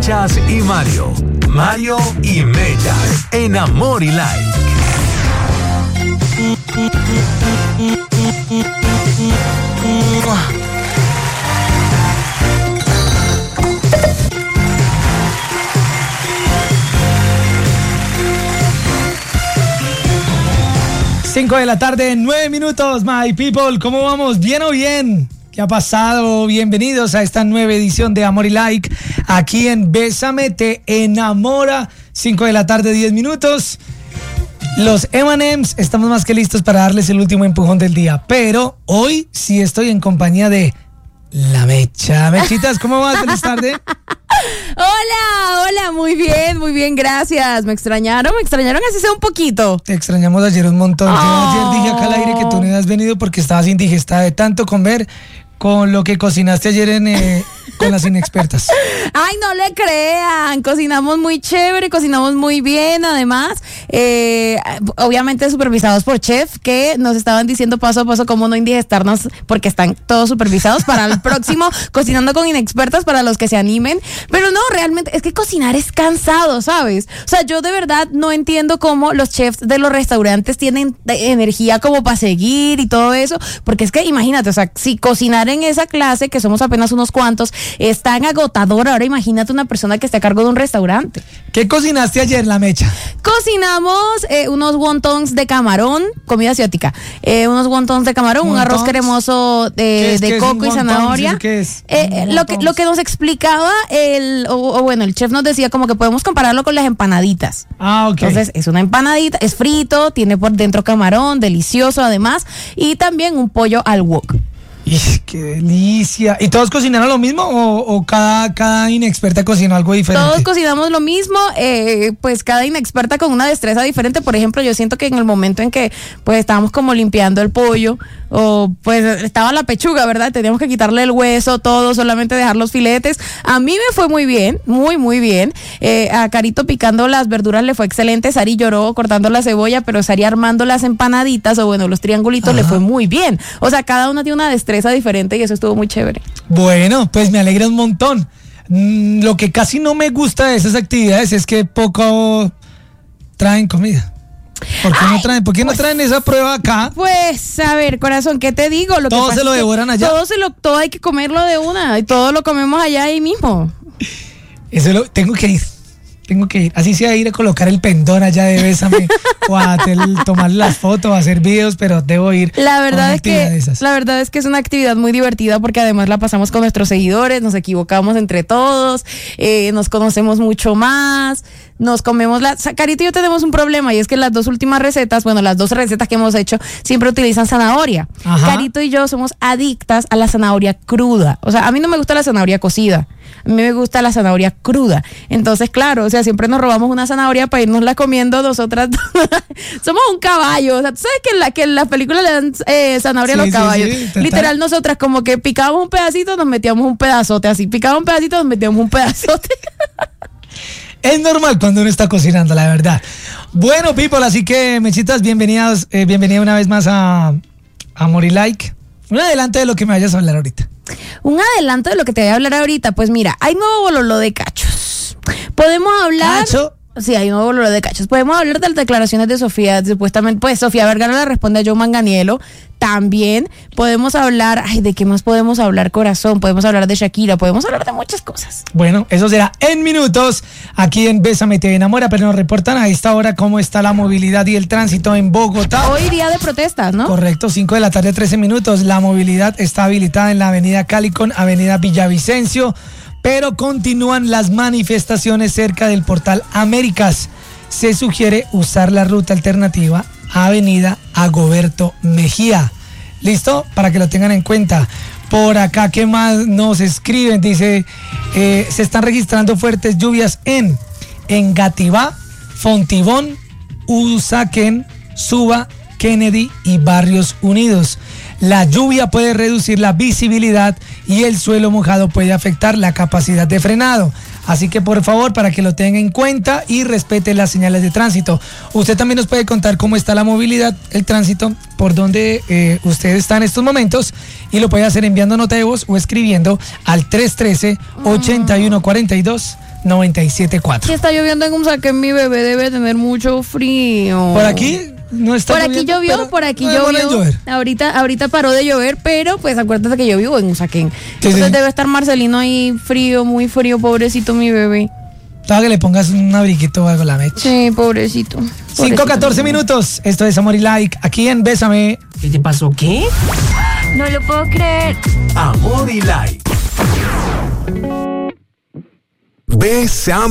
Mechas y Mario. Mario y Mechas en Amor y Like. Cinco de la tarde, 9 minutos, my people. ¿Cómo vamos? ¿Bien o bien? ¿Qué ha pasado? Bienvenidos a esta nueva edición de Amor y Like, aquí en Bésame Te Enamora. 5 de la tarde, 10 minutos. Los M&M's estamos más que listos para darles el último empujón del día. Pero hoy sí estoy en compañía de la Mecha. Mechitas, ¿cómo vas? Feliz tarde. Hola, muy bien, gracias. ¿Me extrañaron así sea un poquito? Te extrañamos ayer un montón. Yo ayer dije acá al aire que tú no habías venido porque estabas indigesta de tanto comer con lo que cocinaste ayer con las inexpertas. Ay, no le crean, cocinamos muy chévere, cocinamos muy bien, además, obviamente supervisados por chef que nos estaban diciendo paso a paso cómo no indigestarnos porque están todos supervisados para el próximo Cocinando con Inexpertas, para los que se animen, pero no, realmente es que cocinar es cansado, ¿sabes? O sea, yo de verdad no entiendo cómo los chefs de los restaurantes tienen energía como para seguir y todo eso, porque es que imagínate, o sea, si cocinar en esa clase, que somos apenas unos cuantos, es tan agotador. Ahora imagínate una persona que esté a cargo de un restaurante. ¿Qué cocinaste ayer, la Mecha? Cocinamos unos wontons de camarón, comida asiática. Unos wontons de camarón, un arroz cremoso de coco y zanahoria. ¿Qué es? Lo que nos explicaba el chef nos decía como que podemos compararlo con las empanaditas. Ah, ok. Entonces es una empanadita, es frito, tiene por dentro camarón, delicioso además, y también un pollo al wok. ¡Qué delicia! ¿Y todos cocinaron lo mismo o cada inexperta cocinó algo diferente? Todos cocinamos lo mismo, pues cada inexperta con una destreza diferente. Por ejemplo, yo siento que en el momento en que pues estábamos como limpiando el pollo, o pues estaba la pechuga, ¿verdad? Teníamos que quitarle el hueso, todo, solamente dejar los filetes. A mí me fue muy bien, muy bien. A Carito picando las verduras le fue excelente. Sari lloró cortando la cebolla, pero Sari armando las empanaditas, o bueno, los triangulitos, le fue muy bien. O sea, cada una tiene una destreza diferente y eso estuvo muy chévere. Bueno, pues me alegra un montón. Lo que casi no me gusta de esas actividades es que poco traen comida. ¿Por qué no traen esa prueba acá? Pues, a ver, corazón, ¿qué te digo? Todo se lo devoran allá. Todo hay que comerlo de una y todo lo comemos allá ahí mismo. Tengo que ir, así sea ir a colocar el pendón allá de Bésame o a tomar las fotos, a hacer videos, pero debo ir. La verdad es que es una actividad muy divertida porque además la pasamos con nuestros seguidores, nos equivocamos entre todos, nos conocemos mucho más, nos comemos Carito y yo tenemos un problema y es que las dos últimas recetas, las dos recetas que hemos hecho siempre utilizan zanahoria. Ajá. Carito y yo somos adictas a la zanahoria cruda. O sea, a mí no me gusta la zanahoria cocida. A mí me gusta la zanahoria cruda. Entonces, claro, o sea, siempre nos robamos una zanahoria para irnosla comiendo nosotras. Somos un caballo. O sea, tú sabes que en las películas le dan zanahoria a los caballos. Sí, literal, nosotras como que picábamos un pedacito, nos metíamos un pedazote así. Picábamos un pedacito, nos metíamos un pedazote. Es normal cuando uno está cocinando, la verdad. Bueno, people, así que, Mechitas, bienvenida una vez más a Amor y Like. Un adelanto de lo que me vayas a hablar ahorita. Un adelanto de lo que te voy a hablar ahorita. Pues mira, hay nuevo bololo de cachos. Podemos hablar... ¿Cacho? Sí, hay nuevo bololo de cachos. Podemos hablar de las declaraciones de Sofía. Supuestamente, pues Sofía Vergara le responde a Joe Manganiello. También podemos hablar... ¿de qué más podemos hablar, corazón? Podemos hablar de Shakira. Podemos hablar de muchas cosas. Bueno, eso será en minutos aquí en Bésame Te Enamora. Pero nos reportan a esta hora cómo está la movilidad y el tránsito en Bogotá. Hoy día de protestas, ¿no? Correcto, 5 de la tarde, 13 minutos. La movilidad está habilitada en la avenida Cali con avenida Villavicencio, pero continúan las manifestaciones cerca del Portal Américas. Se sugiere usar la ruta alternativa avenida Agoberto Mejía. ¿Listo? Para que lo tengan en cuenta. Por acá, ¿qué más nos escriben? Dice, se están registrando fuertes lluvias en Engativá, Fontibón, Usaquén, Suba, Kennedy y Barrios Unidos. La lluvia puede reducir la visibilidad y el suelo mojado puede afectar la capacidad de frenado. Así que por favor, para que lo tenga en cuenta y respete las señales de tránsito. Usted también nos puede contar cómo está la movilidad, el tránsito, por donde usted está en estos momentos, y lo puede hacer enviando nota de voz o escribiendo al 313-8142. 97.4. Si está lloviendo en Usaquén, mi bebé debe tener mucho frío. Por aquí no está por lloviendo. Aquí llovió, por aquí no llovió. Ahorita paró de llover, pero pues acuérdate que yo vivo en Usaquén. Sí, Entonces debe estar Marcelino ahí frío, muy frío, pobrecito mi bebé. Para que le pongas un abriguito o algo a la mecha. Sí, pobrecito. 5:14 minutos. Esto es Amor y Like, aquí en Bésame. ¿Qué te pasó? ¿Qué? No lo puedo creer. Amor y Like. Bésame.